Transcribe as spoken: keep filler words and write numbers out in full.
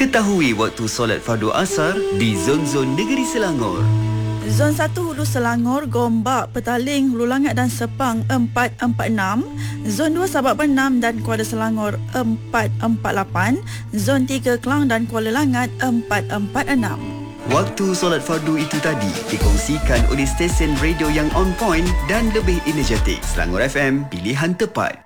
Ketahui waktu solat fardu asar di zon-zon negeri Selangor. Zon satu Hulu Selangor, Gombak, Petaling, Hulu Langat dan Sepang empat empat enam. Zon dua Sabak Bernam dan Kuala Selangor empat empat lapan. Zon tiga Klang dan Kuala Langat empat empat enam. Waktu solat fardu itu tadi dikongsikan oleh stesen radio yang on point dan lebih energetik. Selangor F M, pilihan tepat.